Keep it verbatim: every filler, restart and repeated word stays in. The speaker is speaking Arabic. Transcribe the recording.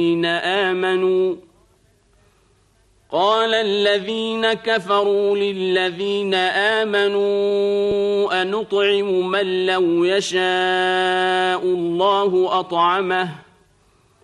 آمنوا قال الذين كفروا للذين آمنوا أنطعم من لو يشاء الله أطعمه